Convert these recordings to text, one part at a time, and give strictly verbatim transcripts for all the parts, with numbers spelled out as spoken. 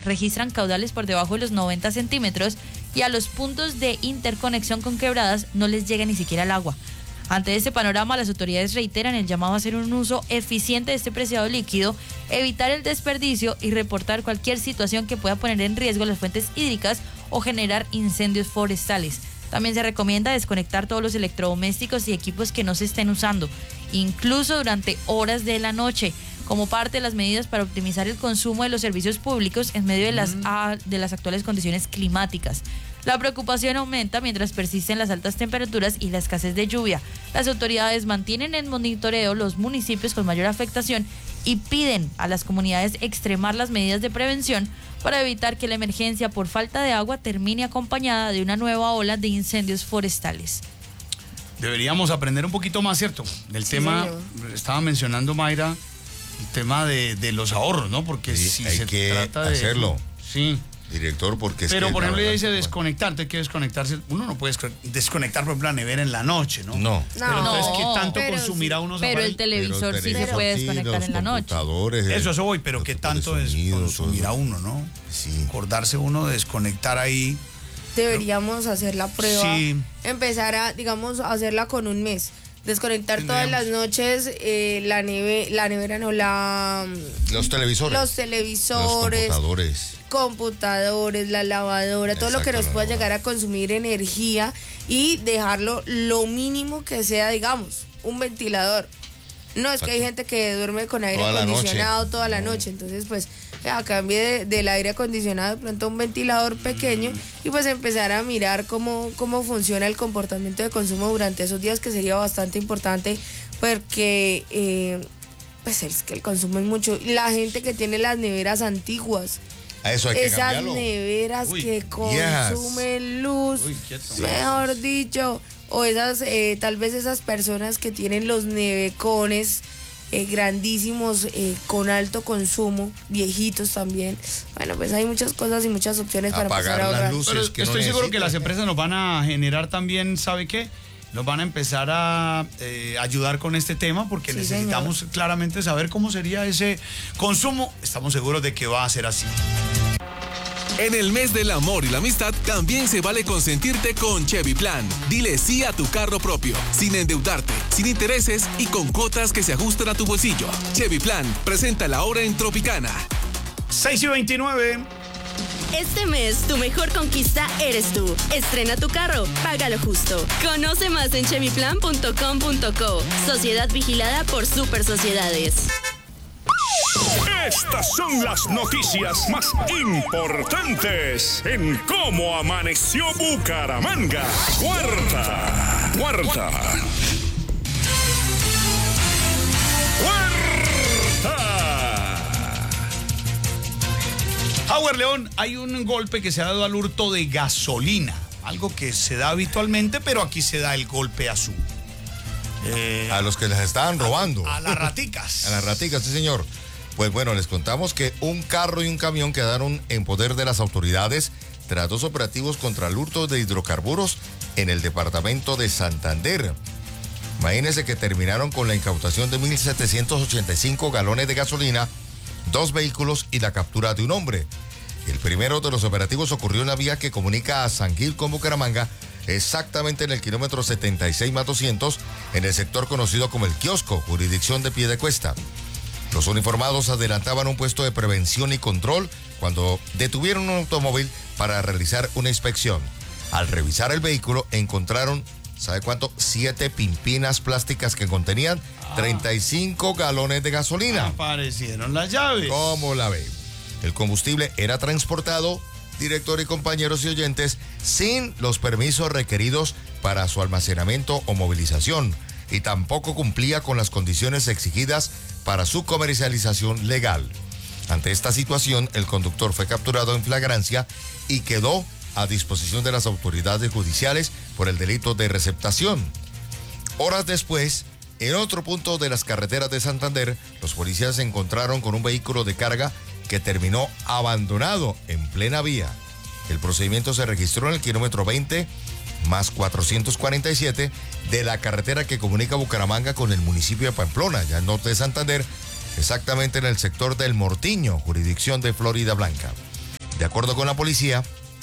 registran caudales por debajo de los noventa centímetros y a los puntos de interconexión con quebradas no les llega ni siquiera el agua. Ante este panorama, las autoridades reiteran el llamado a hacer un uso eficiente de este preciado líquido, evitar el desperdicio y reportar cualquier situación que pueda poner en riesgo las fuentes hídricas o generar incendios forestales. También se recomienda desconectar todos los electrodomésticos y equipos que no se estén usando, incluso durante horas de la noche, como parte de las medidas para optimizar el consumo de los servicios públicos en medio de las, mm. de las actuales condiciones climáticas. La preocupación aumenta mientras persisten las altas temperaturas y la escasez de lluvia. Las autoridades mantienen en monitoreo los municipios con mayor afectación y piden a las comunidades extremar las medidas de prevención para evitar que la emergencia por falta de agua termine acompañada de una nueva ola de incendios forestales. Deberíamos aprender un poquito más, ¿cierto? Del sí, tema, señor. Estaba mencionando Mayra, el tema de, de los ahorros, ¿no? Porque sí, si hay se que trata de hacerlo. Sí. Director, porque es Pero, que por ejemplo, ella dice bueno. desconectarte, hay que desconectarse. Uno no puede desconectar, por ejemplo, la nevera en la noche, ¿no? No. Pero no, entonces, ¿qué tanto pero consumirá sí, uno? Pero el televisor pero sí televisor, se puede sí, desconectar en la noche. Eso, eso voy, pero ¿qué tanto es consumirá uno, no? Sí. Acordarse uno de desconectar ahí. Deberíamos hacer la prueba. Sí. Empezar a, digamos, hacerla con un mes. Desconectar Tendríamos. todas las noches eh, la neve, la nevera no la... Los televisores. Los televisores. Los computadores. computadores, la lavadora, todo Exacto, lo que nos la pueda lavadora. llegar a consumir energía y dejarlo lo mínimo que sea, digamos, un ventilador. No, es Exacto. que hay gente que duerme con aire Toda la acondicionado noche. toda la No. noche, entonces pues a cambio de, del aire acondicionado, de pronto un ventilador pequeño y pues empezar a mirar cómo, cómo funciona el comportamiento de consumo durante esos días, que sería bastante importante porque eh, pues es que el consumo es mucho. La gente que tiene las neveras antiguas, A eso hay que esas cambiarlo. neveras Uy, que consumen luz, Uy, quieto. mejor dicho, o esas, eh, tal vez esas personas que tienen los nevecones eh, grandísimos, eh, con alto consumo, viejitos también. Bueno, pues hay muchas cosas y muchas opciones para Apagar pasar a las ahorrar. luces. Pero que no estoy seguro que necesitan. las empresas nos van a generar también, ¿sabe qué? Nos van a empezar a eh, ayudar con este tema porque Sí, necesitamos señor. claramente saber cómo sería ese consumo. Estamos seguros de que va a ser así. En el mes del amor y la amistad también se vale consentirte con Chevy Plan. Dile sí a tu carro propio, sin endeudarte, sin intereses y con cuotas que se ajustan a tu bolsillo. Chevy Plan, presenta la hora en Tropicana. seis y veintinueve. Este mes, tu mejor conquista eres tú. Estrena tu carro, págalo justo. Conoce más en chevy plan punto com punto co. Sociedad vigilada por Super Sociedades. Estas son las noticias más importantes en Cómo Amaneció Bucaramanga. Cuarta, cuarta. Cuarta. Howard León, hay un golpe que se ha dado al hurto de gasolina, algo que se da habitualmente, pero aquí se da el golpe a su... eh, A los que les estaban robando. A, a las raticas. A las raticas, sí, señor. Pues bueno, les contamos que un carro y un camión quedaron en poder de las autoridades tras dos operativos contra el hurto de hidrocarburos en el departamento de Santander. Imagínense que terminaron con la incautación de mil setecientos ochenta y cinco galones de gasolina, dos vehículos y la captura de un hombre. El primero de los operativos ocurrió en la vía que comunica a San Gil con Bucaramanga, exactamente en el kilómetro setenta y seis más doscientos, en el sector conocido como El Kiosco, jurisdicción de Piedecuesta. Los uniformados adelantaban un puesto de prevención y control cuando detuvieron un automóvil para realizar una inspección. Al revisar el vehículo encontraron, ¿sabe cuánto? Siete pimpinas plásticas que contenían treinta y cinco galones de gasolina. Aparecieron las llaves. ¿Cómo la ve? El combustible era transportado, director y compañeros y oyentes, sin los permisos requeridos para su almacenamiento o movilización, y tampoco cumplía con las condiciones exigidas para su comercialización legal. Ante esta situación, el conductor fue capturado en flagrancia y quedó a disposición de las autoridades judiciales por el delito de receptación. Horas después, en otro punto de las carreteras de Santander, los policías se encontraron con un vehículo de carga que terminó abandonado en plena vía. El procedimiento se registró en el kilómetro veinte más cuatrocientos cuarenta y siete de la carretera que comunica Bucaramanga con el municipio de Pamplona, ya al norte de Santander, exactamente en el sector del Mortiño, jurisdicción de Florida Blanca. De acuerdo con la policía,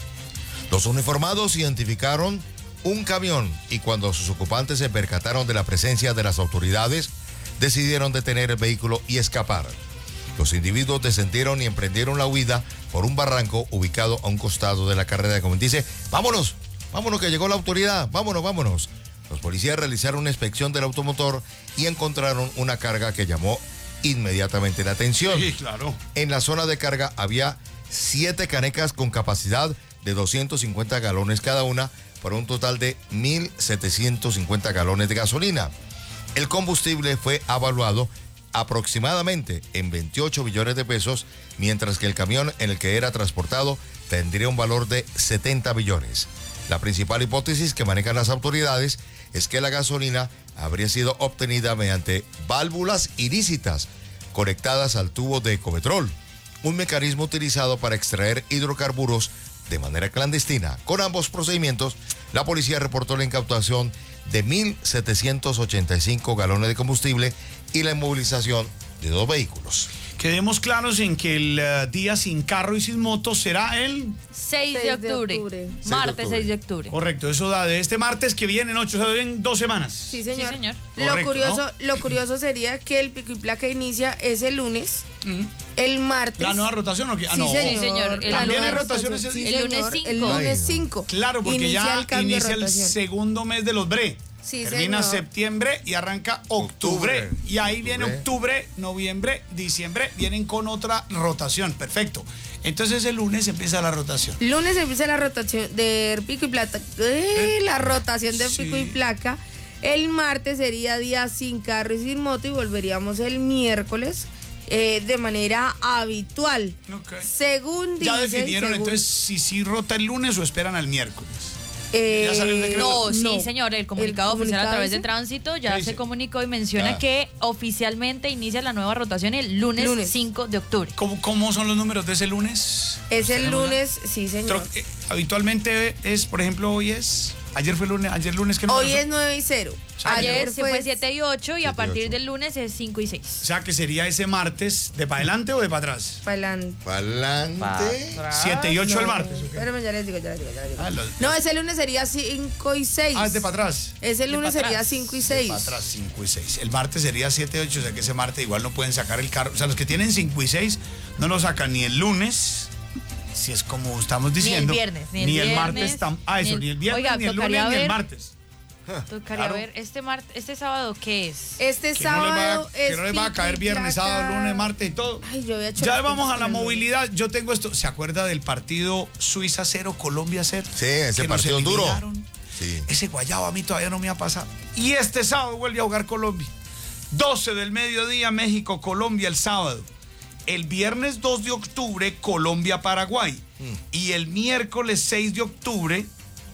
los uniformados identificaron un camión y cuando sus ocupantes se percataron de la presencia de las autoridades, decidieron detener el vehículo y escapar. Los individuos descendieron y emprendieron la huida por un barranco ubicado a un costado de la carretera. Como dice, vámonos, vámonos que llegó la autoridad, vámonos, vámonos. Los policías realizaron una inspección del automotor y encontraron una carga que llamó inmediatamente la atención. Sí, claro. En la zona de carga había siete canecas con capacidad de doscientos cincuenta galones cada una, para un total de mil setecientos cincuenta galones de gasolina. El combustible fue evaluado aproximadamente en veintiocho billones de pesos, mientras que el camión en el que era transportado tendría un valor de setenta billones. La principal hipótesis que manejan las autoridades es que la gasolina habría sido obtenida mediante válvulas ilícitas conectadas al tubo de Ecopetrol, un mecanismo utilizado para extraer hidrocarburos de manera clandestina. Con ambos procedimientos, la policía reportó la incautación de mil setecientos ochenta y cinco galones de combustible y la inmovilización de dos vehículos. Quedemos claros en que el uh, día sin carro y sin moto será el... seis de octubre. Martes seis de octubre. Correcto, eso da de este martes que viene en ocho, o sea, en dos semanas. Sí, señor. Sí, señor. Lo, Correcto, curioso, ¿no? lo curioso sería que el pico y placa inicia ese lunes, Mm. el martes. ¿La nueva rotación o qué? Ah, Sí, no. señor. Sí, señor. El La ¿También nueva hay rotación ese rotación, día? sí, El lunes señor. cinco. El lunes Ay, cinco. Claro, porque Inicia ya el cambio de inicia el rotación. segundo mes de los bre. Sí, Termina señor. septiembre y arranca octubre. Octubre. Y ahí viene Octubre. octubre, noviembre, diciembre, vienen con otra rotación. Perfecto. Entonces el lunes empieza la rotación. Lunes empieza la rotación de pico y placa. eh, la rotación de Sí. pico y placa. El martes sería día sin carro y sin moto y volveríamos el miércoles eh, de manera habitual. Ok. Según dice. Ya definieron según- entonces si sí rota el lunes o esperan al miércoles. eh, ya salió el decreto. No, sí, no. señor. El comunicado El oficial a comunicado través de dice- tránsito ya ¿Qué dice? se comunicó y menciona Ya. que oficialmente inicia la nueva rotación el lunes, Lunes. cinco de octubre. ¿Cómo, cómo son los números de ese lunes? Es el ¿Tenemos lunes, sí, la- señor. Tro- eh, habitualmente es, por ejemplo, hoy es... Ayer fue lunes, ayer lunes que no. Hoy es nueve y cero. Ayer se fue siete y ocho y a siete y partir ocho. del lunes es cinco y seis. O sea que sería ese martes, ¿de para adelante o de para atrás? Pa'lante. Pa'lante. siete y ocho el No, martes. ¿o qué? espérame, ya les digo, ya les digo, ya les digo. Ah, los- No, ese lunes sería cinco y seis. Ah, es de para atrás. Ese lunes pa' sería atrás. cinco y De seis. para atrás, cinco y seis. El martes sería siete y ocho, o sea que ese martes igual no pueden sacar el carro. O sea, los que tienen cinco y seis no lo sacan ni el lunes, si es como estamos diciendo. viernes, ni el viernes, martes. tam- ah, eso, ni el- ni el viernes, Oiga, ni el lunes, tocaría ni el ver- martes. Tocaría Claro. ver este mart este sábado qué es. Este Que no les va, sábado que es no les va a pico caer y viernes, placa. sábado, lunes, martes y todo. Ay, yo había hecho Ya las vamos a cuentas la con el movilidad. Yo tengo esto. ¿Se acuerda del partido Suiza cero, Colombia cero? Sí, ese Que nos partido duro. eliminaron. Sí. Ese guayabo a mí todavía no me ha pasado. Y este sábado vuelve a jugar Colombia. doce del mediodía, México, Colombia el sábado. El viernes dos de octubre, Colombia, Paraguay. Mm. Y el miércoles seis de octubre.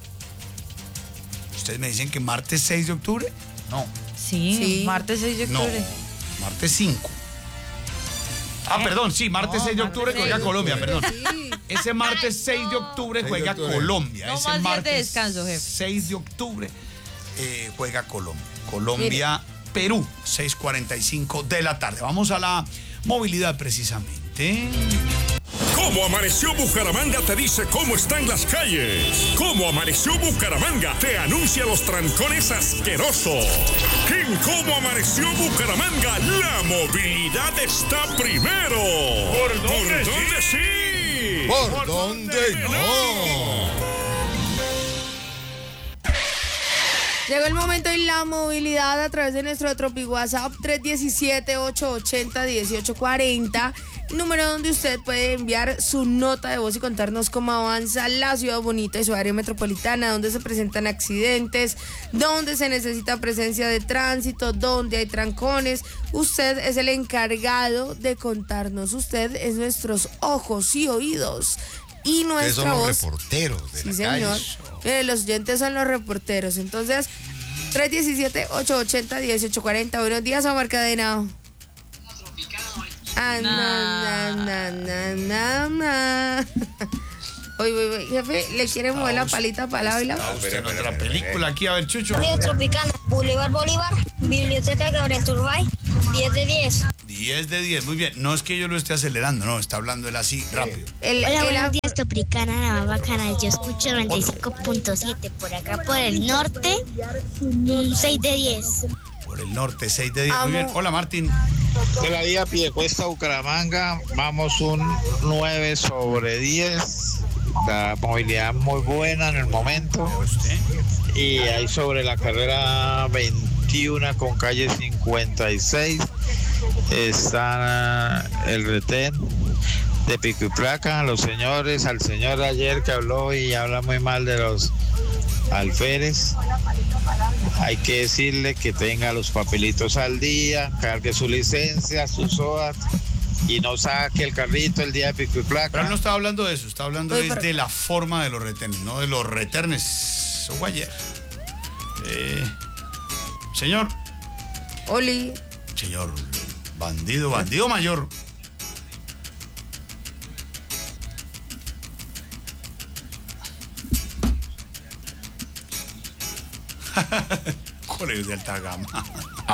¿Ustedes me dicen que martes seis de octubre? No. Sí, Sí. martes seis de No. octubre. Martes cinco. Ah, perdón, sí, martes No, seis de martes octubre seis juega de Colombia, octubre. perdón. Sí. Ese martes seis de octubre seis de juega octubre. Colombia. No Ese más días de martes descanso, jefe. seis de octubre eh, juega Colombia. Colombia, Perú, seis cuarenta y cinco de la tarde. Vamos a la movilidad precisamente. ¿Cómo amaneció Bucaramanga? Te dice cómo están las calles. ¿Cómo amaneció Bucaramanga? Te anuncia los trancones asquerosos. En ¿Cómo amaneció Bucaramanga? La movilidad está primero. ¿Por dónde, sí? ¿Por dónde no? Llegó el momento y la movilidad a través de nuestro Tropi WhatsApp tres uno siete, ocho ocho cero, uno ocho cuatro cero, número donde usted puede enviar su nota de voz y contarnos cómo avanza la ciudad bonita y su área metropolitana, donde se presentan accidentes, donde se necesita presencia de tránsito, donde hay trancones. Usted es el encargado de contarnos, usted es nuestros ojos y oídos. Y Ustedes nuestra son los voz. reporteros de Sí, la señor. calle. Mire, los oyentes son los reporteros. Entonces, tres uno siete, ocho ocho cero, uno ocho cuatro cero. Buenos días, Omar Cadena. Ah, na, na, na, na, na. Oye, oye, oye, jefe, ¿le quiere mover la palita para la Ávila? Ah, usted en otra película aquí, a ver, Chucho. Radio Tropicana, Bolívar Bolívar, Biblioteca Gabriel Turbay, diez de diez. diez de diez, muy bien. No es que yo lo esté acelerando, no, está hablando él así, rápido. El, Hola, el- buenos días, Tropicana, la más bacana. Yo escucho noventa y cinco punto siete por acá, por el norte, un seis de diez. Por el norte, seis de diez, muy Amo. bien. Hola, Martín. De la vía Piedecuesta Bucaramanga, vamos un nueve sobre diez. La movilidad muy buena en el momento. ¿Usted? Y ahí sobre la carrera veintiuno con calle cincuenta y seis está el retén de pico y placa. Los señores, al señor ayer que habló y habla muy mal de los alférez, hay que decirle que tenga los papelitos al día, cargue su licencia, sus hojas y no saque el carrito el día de pico y Pero él placa. no estaba hablando de eso, está hablando Oye, es pero- de la forma de los retenes, no de los reternes. Eso fue ayer. Eh, señor, Oli, señor, bandido, bandido mayor. Colegio de alta gama.